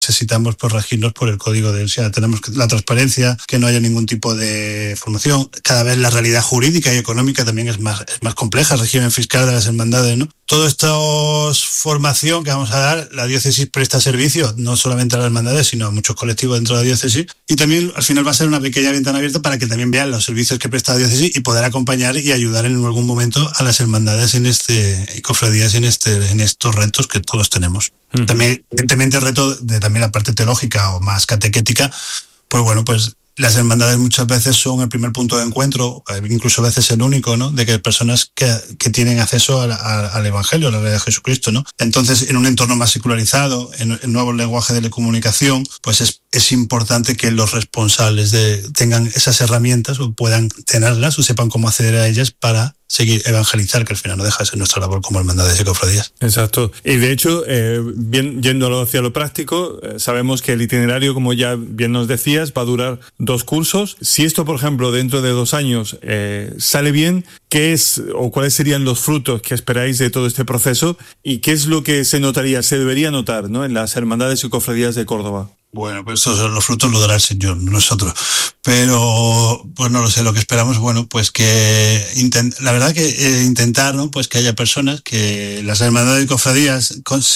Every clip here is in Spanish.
necesitamos pues regirnos por el código de, o sea, tenemos la transparencia, que no haya ningún tipo de formación. Cada vez la realidad jurídica y económica también es más compleja, el régimen fiscal de las hermandades, ¿no? Toda esta formación que vamos a dar, la diócesis presta servicio no solamente a las hermandades, sino a muchos colectivos dentro de la diócesis, y también al final va a ser una pequeña ventana abierta para que también vean los servicios que presta la diócesis y poder acompañar y ayudar en algún momento a las hermandades y cofradías en estos retos que todos tenemos. También, evidentemente, el reto de también la parte teológica o más catequética, pues bueno, pues las hermandades muchas veces son el primer punto de encuentro, incluso a veces el único, ¿no? De que personas que tienen acceso al Evangelio, a la realidad de Jesucristo, ¿no? Entonces, en un entorno más secularizado, en nuevos lenguajes de la comunicación, pues es importante que los responsables tengan esas herramientas o puedan tenerlas o sepan cómo acceder a ellas para seguir evangelizar, que al final no deja de ser nuestra labor como hermandades y cofradías. Exacto. Y de hecho, bien yendo hacia lo práctico, sabemos que el itinerario, como ya bien nos decías, va a durar 2 cursos. Si esto, por ejemplo, dentro de 2 años sale bien, ¿qué es o cuáles serían los frutos que esperáis de todo este proceso? ¿Y qué es lo que se debería notar, ¿no?, en las hermandades y cofradías de Córdoba? Bueno, pues los frutos lo dará el Señor, no nosotros. Pero, pues no lo sé, lo que esperamos, bueno, pues que la verdad que intentar, ¿no?, pues que haya personas, que las hermandades y cofradías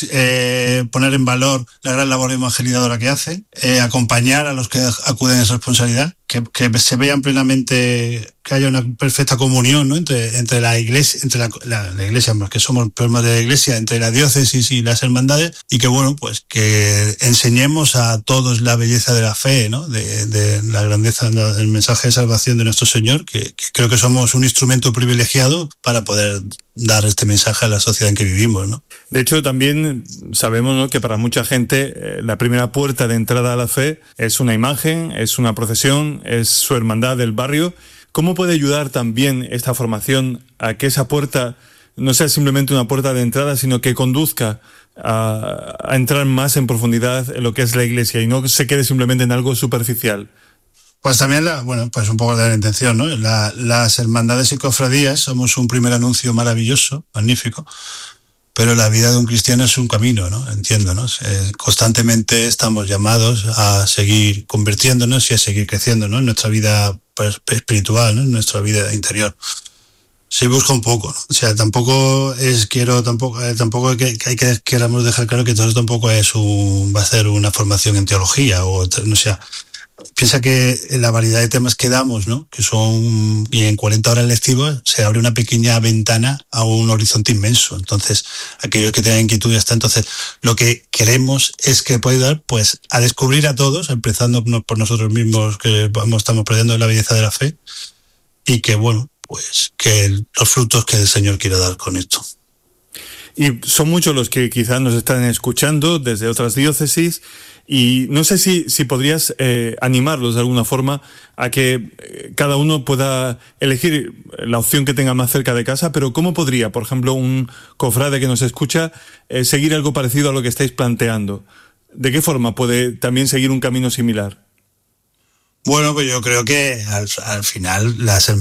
poner en valor la gran labor evangelizadora que hacen, acompañar a los que acuden a esa responsabilidad, que se vean plenamente, que haya una perfecta comunión, ¿no?, entre la iglesia, la iglesia, que somos problemas de la iglesia, entre la diócesis y las hermandades, y que bueno, pues que enseñemos a todos la belleza de la fe, ¿no?, de la grandeza del mensaje de salvación de nuestro Señor, que creo que somos un instrumento privilegiado para poder dar este mensaje a la sociedad en que vivimos, ¿no? De hecho, también sabemos, ¿no?, que para mucha gente la primera puerta de entrada a la fe es una imagen, es una procesión, es su hermandad del barrio. ¿Cómo puede ayudar también esta formación a que esa puerta no sea simplemente una puerta de entrada, sino que conduzca a entrar más en profundidad en lo que es la iglesia y no se quede simplemente en algo superficial? Pues también, pues un poco de la intención, ¿no? Las hermandades y cofradías somos un primer anuncio maravilloso, magnífico, pero la vida de un cristiano es un camino, ¿no? Entiendo, ¿no? Constantemente estamos llamados a seguir convirtiéndonos y a seguir creciendo, ¿no?, en nuestra vida espiritual, ¿no?, en nuestra vida interior. Se busca un poco, ¿no? O sea, tampoco que queramos dejar claro que todo esto tampoco va a ser una formación en teología o no sea. Piensa que en la variedad de temas que damos, ¿no?, que son, y en 40 horas lectivas se abre una pequeña ventana a un horizonte inmenso. Entonces, aquellos que tengan inquietud ya está. Entonces, lo que queremos es que pueda ayudar, pues, a descubrir a todos, empezando por nosotros mismos, que estamos perdiendo la belleza de la fe, y que, bueno, pues, que los frutos que el Señor quiere dar con esto. Y son muchos los que quizás nos están escuchando desde otras diócesis, y no sé si podrías animarlos de alguna forma a que cada uno pueda elegir la opción que tenga más cerca de casa, pero ¿cómo podría, por ejemplo, un cofrade que nos escucha seguir algo parecido a lo que estáis planteando? ¿De qué forma puede también seguir un camino similar? Bueno, pues yo creo que al final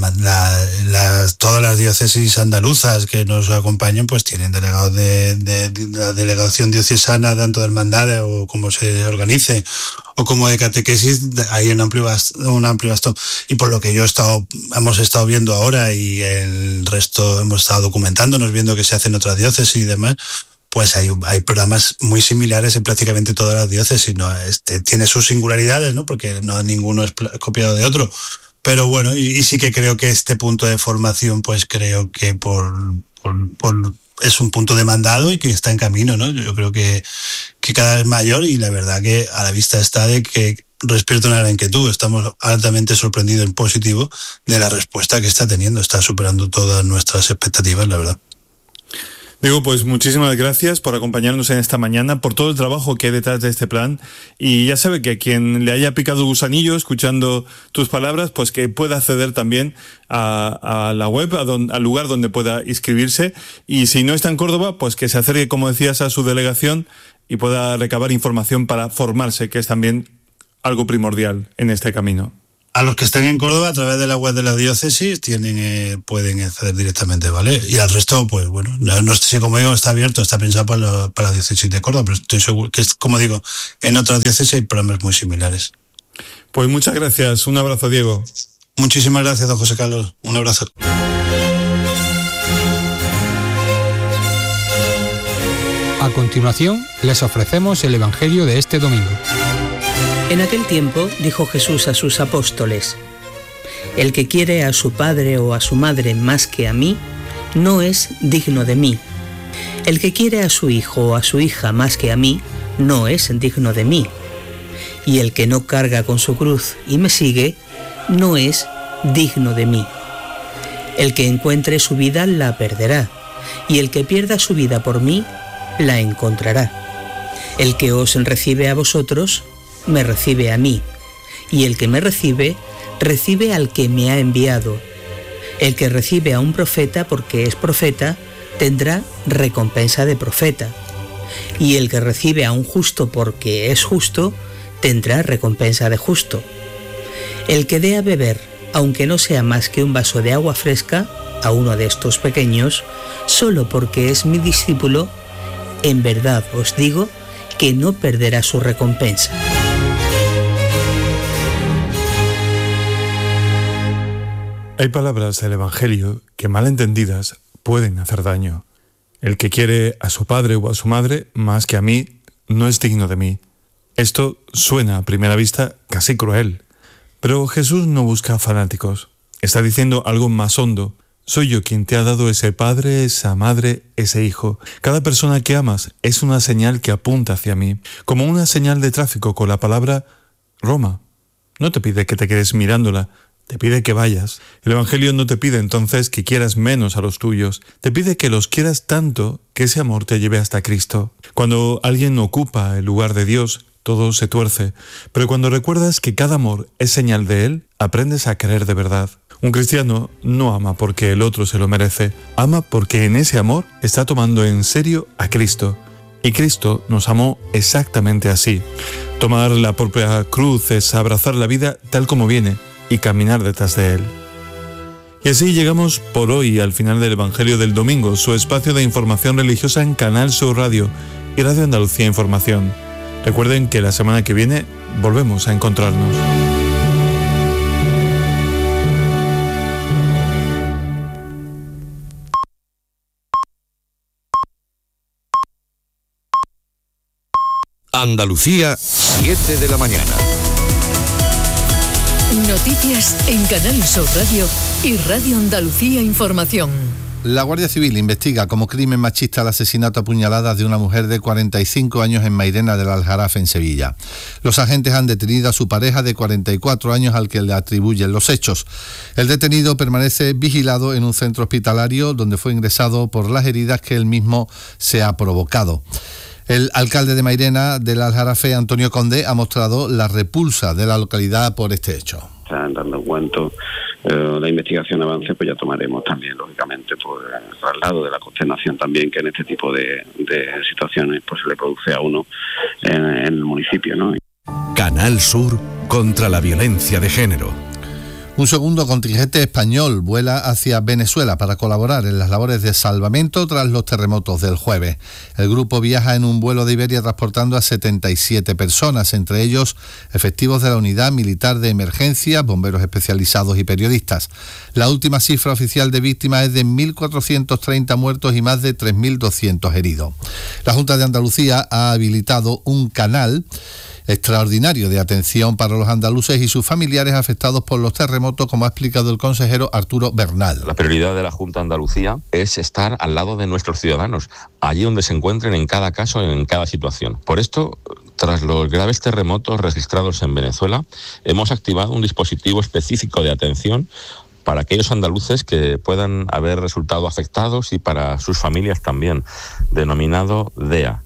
todas las diócesis andaluzas que nos acompañan pues tienen delegados de la delegación diocesana, tanto de hermandades o como se organice, o como de catequesis. Hay un amplio bastón. Y por lo que hemos estado viendo ahora, y el resto hemos estado documentándonos, viendo que se hace en otras diócesis y demás, pues hay programas muy similares en prácticamente todas las diócesis, ¿no? Tiene sus singularidades, ¿no?, porque ninguno es copiado de otro. Pero bueno, y sí que creo que este punto de formación, pues creo que es un punto demandado y que está en camino, ¿no? Yo creo que cada vez mayor, y la verdad que a la vista está de que despierta una gran inquietud. Estamos altamente sorprendidos en positivo de la respuesta que está teniendo. Está superando todas nuestras expectativas, la verdad. Diego, pues muchísimas gracias por acompañarnos en esta mañana, por todo el trabajo que hay detrás de este plan, y ya sabe que a quien le haya picado el gusanillo escuchando tus palabras, pues que pueda acceder también a la web, al lugar donde pueda inscribirse, y si no está en Córdoba, pues que se acerque, como decías, a su delegación y pueda recabar información para formarse, que es también algo primordial en este camino. A los que estén en Córdoba, a través de la web de la diócesis, pueden acceder directamente, ¿vale? Y al resto, pues bueno, no sé si, como digo, está abierto, está pensado para la diócesis de Córdoba, pero estoy seguro que, como digo, en otras diócesis hay programas muy similares. Pues muchas gracias. Un abrazo, Diego. Muchísimas gracias, don José Carlos. Un abrazo. A continuación, les ofrecemos el Evangelio de este domingo. En aquel tiempo dijo Jesús a sus apóstoles: el que quiere a su padre o a su madre más que a mí, no es digno de mí. El que quiere a su hijo o a su hija más que a mí, no es digno de mí. Y el que no carga con su cruz y me sigue, no es digno de mí. El que encuentre su vida la perderá, y el que pierda su vida por mí, la encontrará. El que os recibe a vosotros, me recibe a mí, y el que me recibe, recibe al que me ha enviado. El que recibe a un profeta porque es profeta, tendrá recompensa de profeta, y el que recibe a un justo porque es justo, tendrá recompensa de justo. El que dé a beber, aunque no sea más que un vaso de agua fresca, a uno de estos pequeños, solo porque es mi discípulo, en verdad os digo que no perderá su recompensa. Hay palabras del Evangelio que, mal entendidas, pueden hacer daño. El que quiere a su padre o a su madre más que a mí, no es digno de mí. Esto suena a primera vista casi cruel. Pero Jesús no busca fanáticos. Está diciendo algo más hondo. Soy yo quien te ha dado ese padre, esa madre, ese hijo. Cada persona que amas es una señal que apunta hacia mí, como una señal de tráfico con la palabra Roma. No te pide que te quedes mirándola, te pide que vayas. El Evangelio no te pide entonces que quieras menos a los tuyos, te pide que los quieras tanto que ese amor te lleve hasta Cristo. Cuando alguien ocupa el lugar de Dios, todo se tuerce, pero cuando recuerdas que cada amor es señal de Él, aprendes a querer de verdad. Un cristiano no ama porque el otro se lo merece, ama porque en ese amor está tomando en serio a Cristo. Y Cristo nos amó exactamente así. Tomar la propia cruz es abrazar la vida tal como viene y caminar detrás de Él. Y así llegamos por hoy al final del Evangelio del Domingo, su espacio de información religiosa en Canal Sur Radio y Radio Andalucía Información. Recuerden que la semana que viene volvemos a encontrarnos. Andalucía, 7 de la mañana. Noticias en Canal Sur Radio y Radio Andalucía Información. La Guardia Civil investiga como crimen machista el asesinato a puñaladas de una mujer de 45 años en Mairena del Aljarafe, en Sevilla. Los agentes han detenido a su pareja de 44 años al que le atribuyen los hechos. El detenido permanece vigilado en un centro hospitalario donde fue ingresado por las heridas que él mismo se ha provocado. El alcalde de Mairena del Aljarafe, Antonio Conde, ha mostrado la repulsa de la localidad por este hecho. Están dando cuenta, la investigación avance, pues ya tomaremos también, lógicamente, pues el traslado de la consternación también que en este tipo de situaciones pues se le produce a uno en el municipio, ¿no? Canal Sur contra la violencia de género. Un segundo contingente español vuela hacia Venezuela para colaborar en las labores de salvamento tras los terremotos del jueves. El grupo viaja en un vuelo de Iberia transportando a 77 personas, entre ellos efectivos de la Unidad Militar de Emergencia, bomberos especializados y periodistas. La última cifra oficial de víctimas es de 1.430 muertos y más de 3.200 heridos. La Junta de Andalucía ha habilitado un canal extraordinario de atención para los andaluces y sus familiares afectados por los terremotos, como ha explicado el consejero Arturo Bernal. La prioridad de la Junta de Andalucía es estar al lado de nuestros ciudadanos, allí donde se encuentren en cada caso, en cada situación. Por esto, tras los graves terremotos registrados en Venezuela, hemos activado un dispositivo específico de atención para aquellos andaluces que puedan haber resultado afectados y para sus familias también, denominado DEA.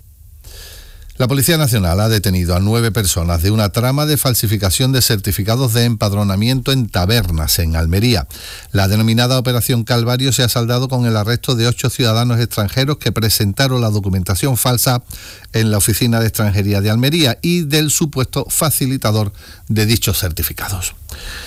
La Policía Nacional ha detenido a 9 personas de una trama de falsificación de certificados de empadronamiento en tabernas en Almería. La denominada Operación Calvario se ha saldado con el arresto de 8 ciudadanos extranjeros que presentaron la documentación falsa en la Oficina de Extranjería de Almería y del supuesto facilitador de dichos certificados.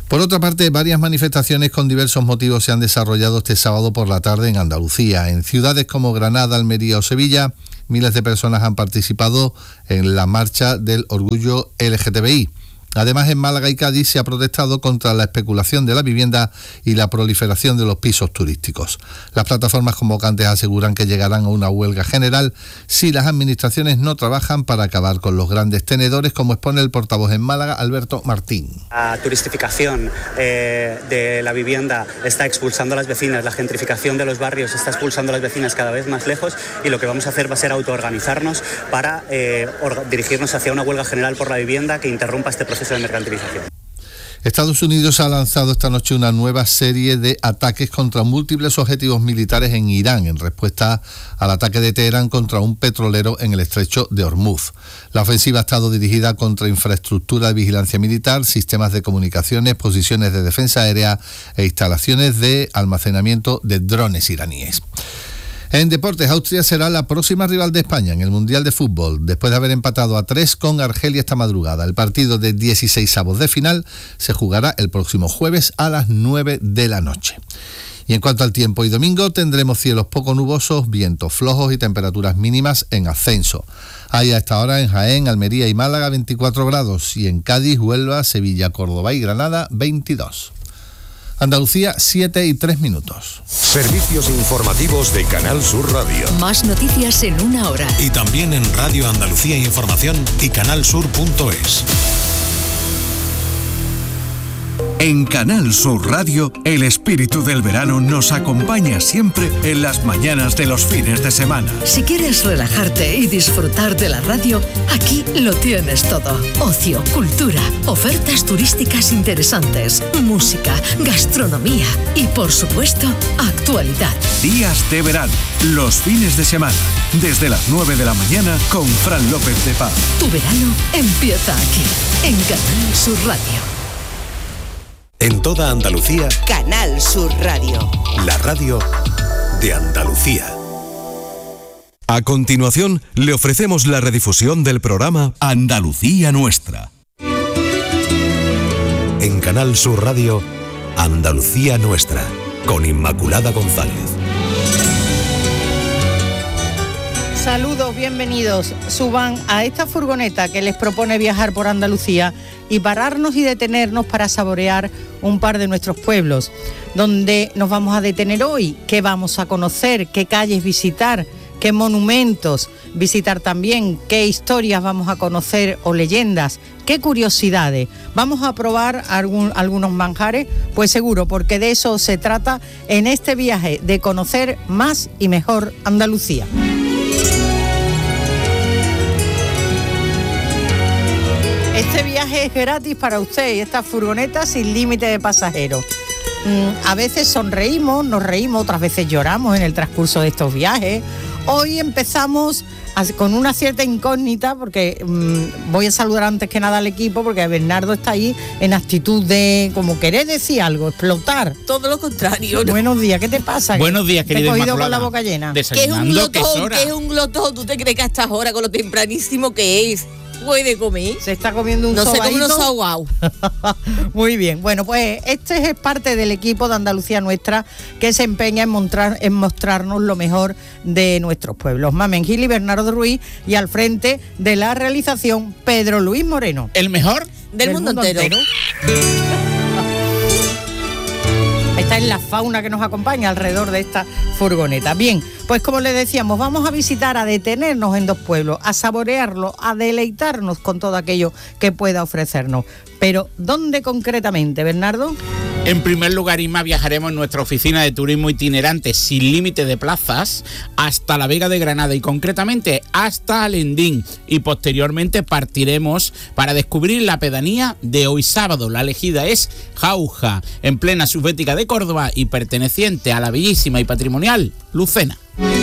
Por otra parte, varias manifestaciones con diversos motivos se han desarrollado este sábado por la tarde en Andalucía. En ciudades como Granada, Almería o Sevilla, miles de personas han participado en la marcha del orgullo LGTBI. Además, en Málaga y Cádiz se ha protestado contra la especulación de la vivienda y la proliferación de los pisos turísticos. Las plataformas convocantes aseguran que llegarán a una huelga general si las administraciones no trabajan para acabar con los grandes tenedores, como expone el portavoz en Málaga, Alberto Martín. La turistificación de la vivienda está expulsando a las vecinas, la gentrificación de los barrios está expulsando a las vecinas cada vez más lejos, y lo que vamos a hacer va a ser autoorganizarnos para dirigirnos hacia una huelga general por la vivienda que interrumpa este proceso de mercantilización. Estados Unidos ha lanzado esta noche una nueva serie de ataques contra múltiples objetivos militares en Irán, en respuesta al ataque de Teherán contra un petrolero en el estrecho de Hormuz. La ofensiva ha estado dirigida contra infraestructura de vigilancia militar, sistemas de comunicaciones, posiciones de defensa aérea e instalaciones de almacenamiento de drones iraníes. En deportes, Austria será la próxima rival de España en el Mundial de Fútbol, después de haber empatado a 3 con Argelia esta madrugada. El partido de 16avos de final se jugará el próximo jueves a las 9 de la noche. Y en cuanto al tiempo, hoy domingo tendremos cielos poco nubosos, vientos flojos y temperaturas mínimas en ascenso. Hay a esta hora en Jaén, Almería y Málaga 24 grados y en Cádiz, Huelva, Sevilla, Córdoba y Granada 22. Andalucía, 7:03. Servicios informativos de Canal Sur Radio. Más noticias en una hora. Y también en Radio Andalucía Información y canalsur.es. En Canal Sur Radio, el espíritu del verano nos acompaña siempre en las mañanas de los fines de semana. Si quieres relajarte y disfrutar de la radio, aquí lo tienes todo. Ocio, cultura, ofertas turísticas interesantes, música, gastronomía y, por supuesto, actualidad. Días de verano, los fines de semana, desde las 9 de la mañana con Fran López de Paz. Tu verano empieza aquí, en Canal Sur Radio. En toda Andalucía, Canal Sur Radio. La radio de Andalucía. A continuación, le ofrecemos la redifusión del programa Andalucía Nuestra. En Canal Sur Radio, Andalucía Nuestra, con Inmaculada González. Saludos, bienvenidos. Suban a esta furgoneta que les propone viajar por Andalucía y pararnos y detenernos para saborear un par de nuestros pueblos. ¿Dónde nos vamos a detener hoy? ¿Qué vamos a conocer? ¿Qué calles visitar? ¿Qué monumentos visitar también? ¿Qué historias vamos a conocer o leyendas? ¿Qué curiosidades? ¿Vamos a probar algunos manjares? Pues seguro, porque de eso se trata en este viaje, de conocer más y mejor Andalucía. Este viaje es gratis para usted y esta furgoneta sin límite de pasajeros. A veces sonreímos, nos reímos, otras veces lloramos en el transcurso de estos viajes. Hoy empezamos con una cierta incógnita porque voy a saludar antes que nada al equipo porque Bernardo está ahí en actitud de como querer decir algo, explotar. Todo lo contrario, ¿no? Buenos días, ¿qué te pasa? Buenos días, querida Inmaculada. Te he cogido con la Inmaculada. boca llena. ¿Qué es un glotón? ¿Qué es un glotón? ¿Tú te crees que a estas horas, con lo tempranísimo que es, puede comer? Se está comiendo un sobadito. No sé cómo unos sobao. Muy bien. Bueno, pues este es parte del equipo de Andalucía Nuestra que se empeña en mostrarnos lo mejor de nuestros pueblos. Mamen Gil y Bernardo Ruiz, y al frente de la realización Pedro Luis Moreno. ¿El mejor? Del mundo entero. Esta es la fauna que nos acompaña alrededor de esta furgoneta. Bien, pues como les decíamos, vamos a visitar, a detenernos en dos pueblos, a saborearlo, a deleitarnos con todo aquello que pueda ofrecernos. Pero, ¿dónde concretamente, Bernardo? En primer lugar, Inma, viajaremos en nuestra oficina de turismo itinerante sin límite de plazas hasta la Vega de Granada y concretamente hasta Alendín, y posteriormente partiremos para descubrir la pedanía de hoy sábado. La elegida es Jauja, en plena subbética de Córdoba y perteneciente a la bellísima y patrimonial Lucena.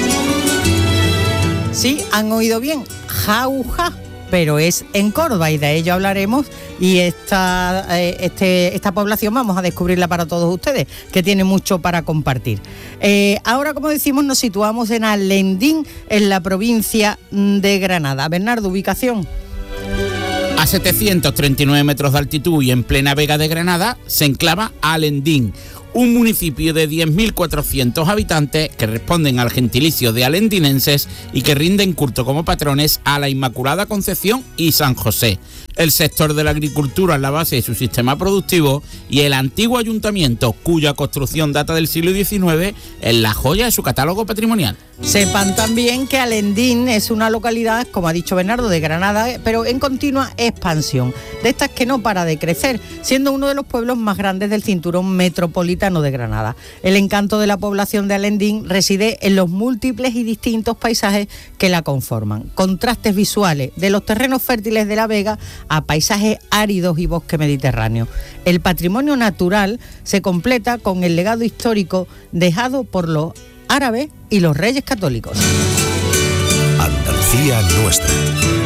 Sí, han oído bien, Jauja, pero es en Córdoba y de ello hablaremos, y esta población vamos a descubrirla para todos ustedes, que tiene mucho para compartir. Ahora, como decimos, nos situamos en Alendín, en la provincia de Granada. Bernardo, ubicación. A A 739 metros de altitud y en plena Vega de Granada se enclava Alendín, un municipio de 10.400 habitantes que responden al gentilicio de alendinenses y que rinden culto como patrones a la Inmaculada Concepción y San José. El sector de la agricultura es la base de su sistema productivo y el antiguo ayuntamiento, cuya construcción data del siglo XIX, es la joya de su catálogo patrimonial. Sepan también que Alendín es una localidad, como ha dicho Bernardo, de Granada, pero en continua expansión, de estas que no para de crecer, siendo uno de los pueblos más grandes del cinturón metropolitano de Granada. El encanto de la población de Alendín reside en los múltiples y distintos paisajes que la conforman. Contrastes visuales de los terrenos fértiles de la Vega a paisajes áridos y bosque mediterráneo. El patrimonio natural se completa con el legado histórico dejado por los árabes y los reyes católicos. Andalucía nuestra.